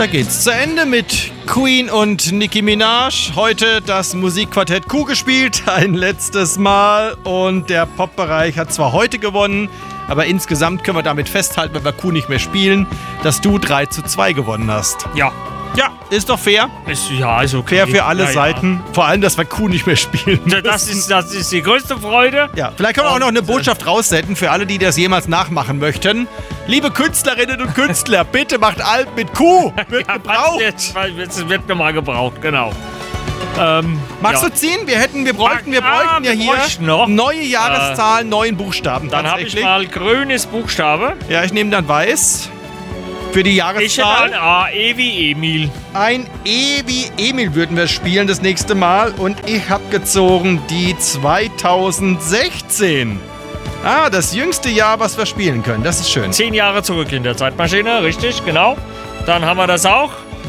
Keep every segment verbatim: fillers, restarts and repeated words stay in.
Da geht's zu Ende mit Queen und Nicki Minaj. Heute das Musikquartett Q gespielt, ein letztes Mal. Und der Pop-Bereich hat zwar heute gewonnen, aber insgesamt können wir damit festhalten, wenn wir Q nicht mehr spielen, dass du drei zu zwei gewonnen hast. Ja. Ja, ist doch fair. Ist, ja, ist okay. Fair für alle ja, Seiten. Ja. Vor allem, dass wir Q nicht mehr spielen müssen. Das ist, das ist die größte Freude. Ja, vielleicht können wir auch noch eine Botschaft raussenden für alle, die das jemals nachmachen möchten. Liebe Künstlerinnen und Künstler, bitte macht Alben mit Q. Wird ja, gebraucht. Es wird nochmal gebraucht, genau. Ähm, Magst ja. du ziehen? Wir hätten, wir bräuchten, wir bräuchten ah, ja hier noch. neue Jahreszahlen, äh, neuen Buchstaben. Dann habe ich mal grünes Buchstabe. Ja, ich nehme dann weiß. Für die Jahreszahl. Ich hätte ein A, E wie Emil. Ein E wie Emil würden wir spielen das nächste Mal. Und ich habe gezogen die zweitausendsechzehn. Ah, das jüngste Jahr, was wir spielen können. Das ist schön. Zehn Jahre zurück in der Zeitmaschine, richtig, genau. Dann haben wir das auch.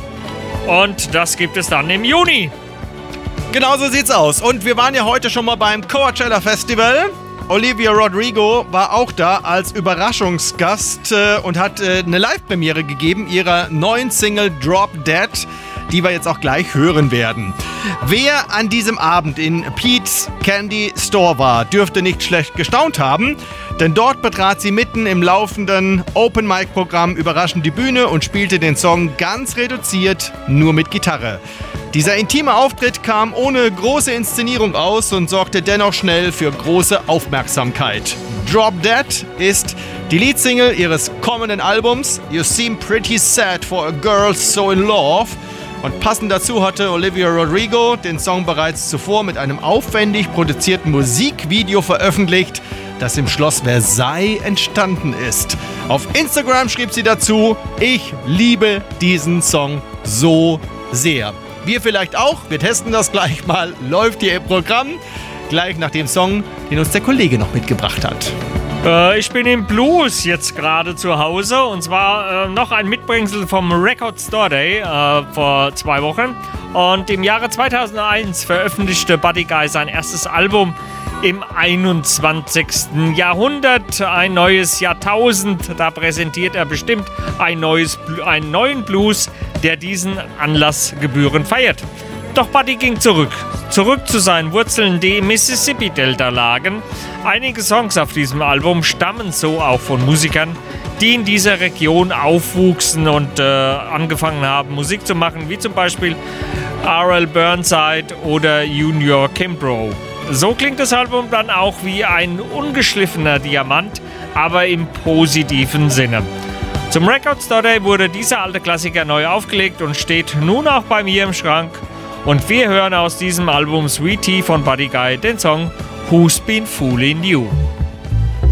Und das gibt es dann im Juni. Genau so sieht's aus. Und wir waren ja heute schon mal beim Coachella Festival. Olivia Rodrigo war auch da als Überraschungsgast äh, und hat äh, eine Live-Premiere gegeben ihrer neuen Single Drop Dead, die wir jetzt auch gleich hören werden. Wer an diesem Abend in Pete's Candy Store war, dürfte nicht schlecht gestaunt haben, denn dort betrat sie mitten im laufenden Open-Mic-Programm überraschend die Bühne und spielte den Song ganz reduziert, nur mit Gitarre. Dieser intime Auftritt kam ohne große Inszenierung aus und sorgte dennoch schnell für große Aufmerksamkeit. Drop Dead ist die Leadsingle ihres kommenden Albums You Seem Pretty Sad for a Girl So in Love. Und passend dazu hatte Olivia Rodrigo den Song bereits zuvor mit einem aufwendig produzierten Musikvideo veröffentlicht, das im Schloss Versailles entstanden ist. Auf Instagram schrieb sie dazu: Ich liebe diesen Song so sehr. Wir vielleicht auch. Wir testen das gleich mal. Läuft hier im Programm. Gleich nach dem Song, den uns der Kollege noch mitgebracht hat. Äh, ich bin im Blues jetzt gerade zu Hause. Und zwar äh, noch ein Mitbringsel vom Record Store Day äh, vor zwei Wochen. Und im Jahre zweitausendeins veröffentlichte Buddy Guy sein erstes Album im einundzwanzigsten Jahrhundert, ein neues Jahrtausend. Da präsentiert er bestimmt ein neues, einen neuen Blues, der diesen Anlass gebührend feiert. Doch Buddy ging zurück, zurück zu seinen Wurzeln, die im Mississippi-Delta lagen. Einige Songs auf diesem Album stammen so auch von Musikern, die in dieser Region aufwuchsen und äh, angefangen haben, Musik zu machen, wie zum Beispiel R L Burnside oder Junior Kimbrough. So klingt das Album dann auch wie ein ungeschliffener Diamant, aber im positiven Sinne. Zum Record Store Day wurde dieser alte Klassiker neu aufgelegt und steht nun auch bei mir im Schrank. Und wir hören aus diesem Album Sweet Tea von Buddy Guy den Song Who's Been Fooling You.